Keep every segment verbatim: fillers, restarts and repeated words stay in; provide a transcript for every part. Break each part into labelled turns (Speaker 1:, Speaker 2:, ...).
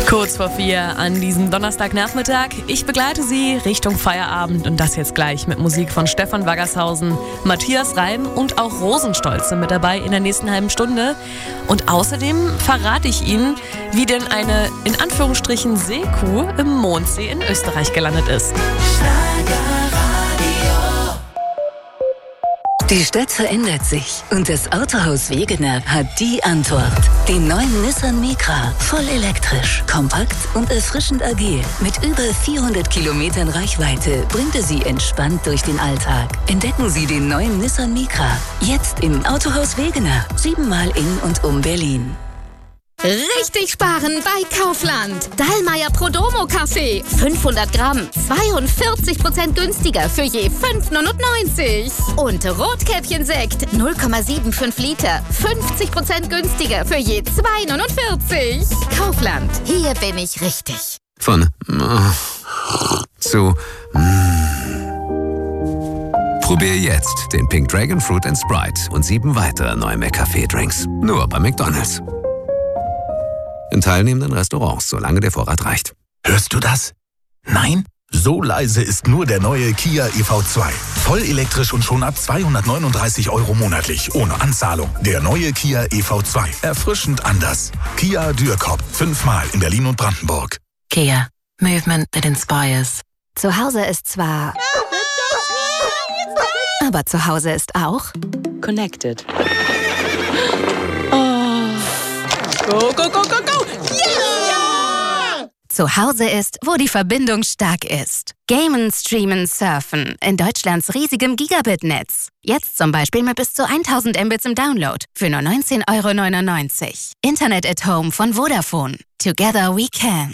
Speaker 1: Kurz vor vier an diesem Donnerstagnachmittag. Ich begleite Sie Richtung Feierabend und das jetzt gleich mit Musik von Stefan Waggershausen, Matthias Reim und auch Rosenstolz sind mit dabei in der nächsten halben Stunde. Und außerdem verrate ich Ihnen, wie denn eine in Anführungsstrichen Seekuh im Mondsee in Österreich gelandet ist.
Speaker 2: Die Stadt verändert sich und das Autohaus Wegener hat die Antwort. Den neuen Nissan Micra, voll elektrisch, kompakt und erfrischend agil. Mit über vierhundert Kilometern Reichweite bringt er Sie entspannt durch den Alltag. Entdecken Sie den neuen Nissan Micra, jetzt im Autohaus Wegener, siebenmal in und um Berlin.
Speaker 3: Richtig sparen bei Kaufland. Dallmayr Prodomo Kaffee. fünfhundert Gramm. zweiundvierzig Prozent günstiger für je fünf neunundneunzig. Und Rotkäppchen-Sekt. null Komma fünfundsiebzig Liter. fünfzig Prozent günstiger für je zwei neunundvierzig. Kaufland. Hier bin ich richtig.
Speaker 4: Von zu Probier jetzt den Pink Dragon Fruit and Sprite und sieben weitere neue McCafé-Drinks. Nur bei McDonald's. In teilnehmenden Restaurants, solange der Vorrat reicht.
Speaker 5: Hörst du das? Nein? So leise ist nur der neue Kia E V zwei. Voll elektrisch und schon ab zweihundertneununddreißig Euro monatlich, ohne Anzahlung. Der neue Kia E V zwei. Erfrischend anders. Kia Dürkop. Fünfmal in Berlin und Brandenburg.
Speaker 2: Kia. Movement that inspires.
Speaker 3: Zu Hause ist zwar... Aber zu Hause ist auch...
Speaker 2: Connected.
Speaker 1: Go, go, go, go, go!
Speaker 3: Ja! Zu Hause ist, wo die Verbindung stark ist. Gamen, streamen, surfen. In Deutschlands riesigem Gigabit-Netz. Jetzt zum Beispiel mit bis zu tausend Mbits im Download. Für nur neunzehn Euro neunundneunzig. Internet at Home von Vodafone. Together we can.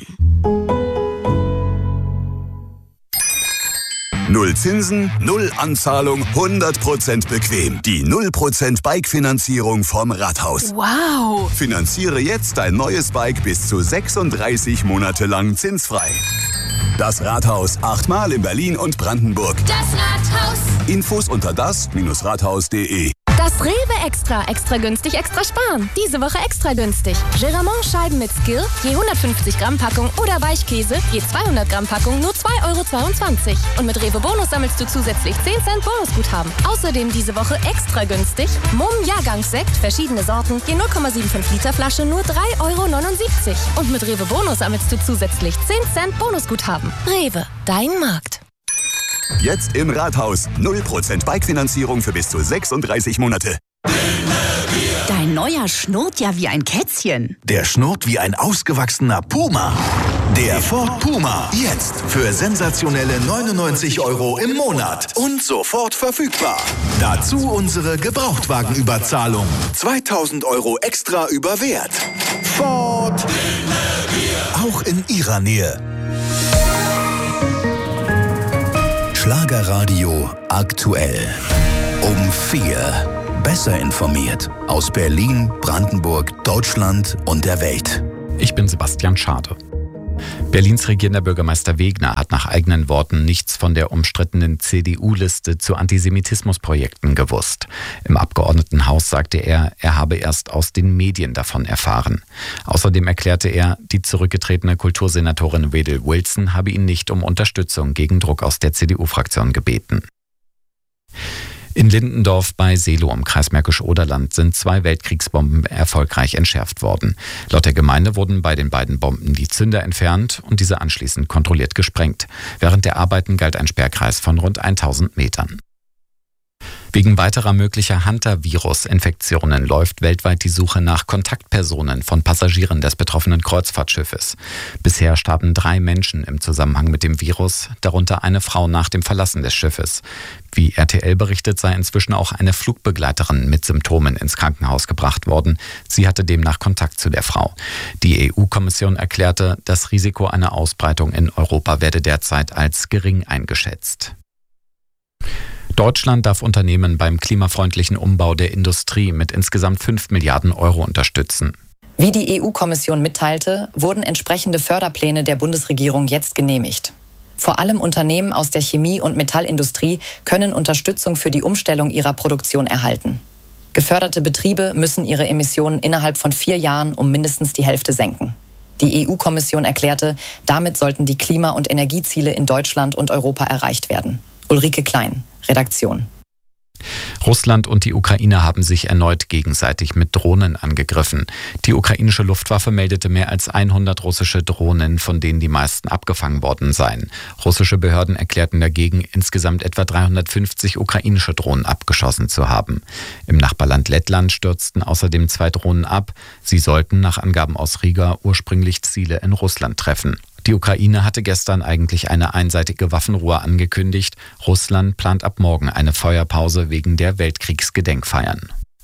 Speaker 6: Null Zinsen, null Anzahlung, hundert Prozent bequem. Die null Prozent Bike-Finanzierung vom Rathaus.
Speaker 1: Wow!
Speaker 6: Finanziere jetzt dein neues Bike bis zu sechsunddreißig Monate lang zinsfrei. Das Rathaus, achtmal in Berlin und Brandenburg.
Speaker 3: Das Rathaus.
Speaker 6: Infos unter das Rathaus punkt de.
Speaker 7: Das Rewe Extra. Extra günstig, extra sparen. Diese Woche extra günstig. Geramont-Scheiben mit Skill, je hundertfünfzig Gramm Packung oder Weichkäse, je zweihundert Gramm Packung, nur zwei Euro zweiundzwanzig. Und mit Rewe Bonus sammelst du zusätzlich zehn Cent Bonusguthaben. Außerdem diese Woche extra günstig. Mumm Jahrgangssekt, verschiedene Sorten, je null Komma fünfundsiebzig Liter Flasche, nur drei Euro neunundsiebzig. Und mit Rewe Bonus sammelst du zusätzlich zehn Cent Bonusguthaben. Rewe, dein Markt.
Speaker 6: Jetzt im Rathaus. null Prozent Bike-Finanzierung für bis zu sechsunddreißig Monate.
Speaker 2: Dein neuer schnurrt ja wie ein Kätzchen.
Speaker 5: Der schnurrt wie ein ausgewachsener Puma. Der Ford Puma. Jetzt für sensationelle neunundneunzig Euro im Monat. Und sofort verfügbar. Dazu unsere Gebrauchtwagenüberzahlung. zweitausend Euro extra über Wert. Ford. Auch in Ihrer Nähe. Schlagerradio aktuell. Um vier. Besser informiert. Aus Berlin, Brandenburg, Deutschland und der Welt.
Speaker 8: Ich bin Sebastian Schade. Berlins regierender Bürgermeister Wegner hat nach eigenen Worten nichts von der umstrittenen C D U-Liste zu Antisemitismusprojekten gewusst. Im Abgeordnetenhaus sagte er, er habe erst aus den Medien davon erfahren. Außerdem erklärte er, die zurückgetretene Kultursenatorin Wedel Wilson habe ihn nicht um Unterstützung gegen Druck aus der C D U-Fraktion gebeten. In Lindendorf bei Seelow im Kreis Märkisch-Oderland sind zwei Weltkriegsbomben erfolgreich entschärft worden. Laut der Gemeinde wurden bei den beiden Bomben die Zünder entfernt und diese anschließend kontrolliert gesprengt. Während der Arbeiten galt ein Sperrkreis von rund tausend Metern. Wegen weiterer möglicher Hantavirus-Infektionen läuft weltweit die Suche nach Kontaktpersonen von Passagieren des betroffenen Kreuzfahrtschiffes. Bisher starben drei Menschen im Zusammenhang mit dem Virus, darunter eine Frau nach dem Verlassen des Schiffes. Wie R T L berichtet, sei inzwischen auch eine Flugbegleiterin mit Symptomen ins Krankenhaus gebracht worden. Sie hatte demnach Kontakt zu der Frau. Die E U-Kommission erklärte, das Risiko einer Ausbreitung in Europa werde derzeit als gering eingeschätzt. Deutschland darf Unternehmen beim klimafreundlichen Umbau der Industrie mit insgesamt fünf Milliarden Euro unterstützen.
Speaker 9: Wie die E U-Kommission mitteilte, wurden entsprechende Förderpläne der Bundesregierung jetzt genehmigt. Vor allem Unternehmen aus der Chemie- und Metallindustrie können Unterstützung für die Umstellung ihrer Produktion erhalten. Geförderte Betriebe müssen ihre Emissionen innerhalb von vier Jahren um mindestens die Hälfte senken. Die E U-Kommission erklärte, damit sollten die Klima- und Energieziele in Deutschland und Europa erreicht werden. Ulrike Klein, Redaktion.
Speaker 8: Russland und die Ukraine haben sich erneut gegenseitig mit Drohnen angegriffen. Die ukrainische Luftwaffe meldete mehr als hundert russische Drohnen, von denen die meisten abgefangen worden seien. Russische Behörden erklärten dagegen, insgesamt etwa dreihundertfünfzig ukrainische Drohnen abgeschossen zu haben. Im Nachbarland Lettland stürzten außerdem zwei Drohnen ab. Sie sollten nach Angaben aus Riga ursprünglich Ziele in Russland treffen. Die Ukraine hatte gestern eigentlich eine einseitige Waffenruhe angekündigt. Russland plant ab morgen eine Feuerpause wegen der Weltkriegsgedenkfeiern.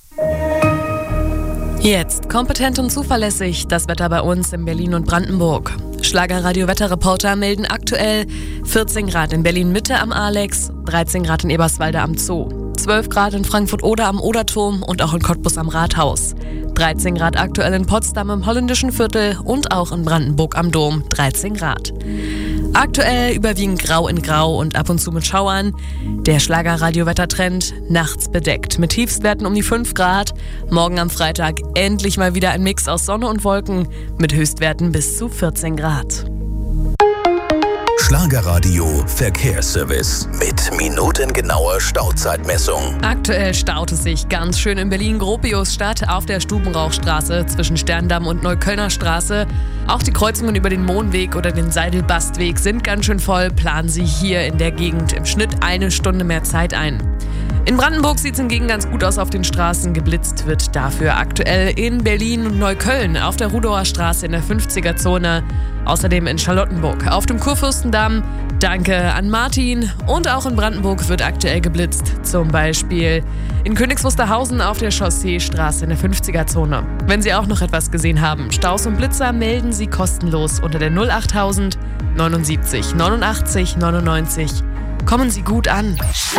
Speaker 1: Jetzt kompetent und zuverlässig das Wetter bei uns in Berlin und Brandenburg. Schlager-Radio-Wetterreporter melden aktuell vierzehn Grad in Berlin-Mitte am Alex, dreizehn Grad in Eberswalde am Zoo, zwölf Grad in Frankfurt-Oder am Oderturm und auch in Cottbus am Rathaus, dreizehn Grad aktuell in Potsdam im Holländischen Viertel und auch in Brandenburg am Dom, dreizehn Grad. Aktuell überwiegend grau in grau und ab und zu mit Schauern. Der Schlager-Radio-Wettertrend nachts bedeckt mit Tiefstwerten um die fünf Grad. Morgen am Freitag endlich mal wieder ein Mix aus Sonne und Wolken mit Höchstwerten bis zu vierzehn Grad.
Speaker 5: Schlagerradio Verkehrsservice mit minutengenauer Stauzeitmessung.
Speaker 1: Aktuell staut es sich ganz schön in Berlin-Gropiusstadt auf der Stubenrauchstraße zwischen Sterndamm und Neuköllner Straße. Auch die Kreuzungen über den Mohnweg oder den Seidelbastweg sind ganz schön voll. Planen Sie hier in der Gegend im Schnitt eine Stunde mehr Zeit ein. In Brandenburg sieht es hingegen ganz gut aus auf den Straßen. Geblitzt wird dafür aktuell in Berlin und Neukölln auf der Rudauer Straße in der fünfziger-Zone. Außerdem in Charlottenburg auf dem Kurfürstendamm. Danke an Martin. Und auch in Brandenburg wird aktuell geblitzt. Zum Beispiel in Königs Wusterhausen auf der Chausseestraße in der fünfziger-Zone. Wenn Sie auch noch etwas gesehen haben, Staus und Blitzer, melden Sie kostenlos unter der null achttausend neunundsiebzig neunundachtzig neunundneunzig. Kommen Sie gut an.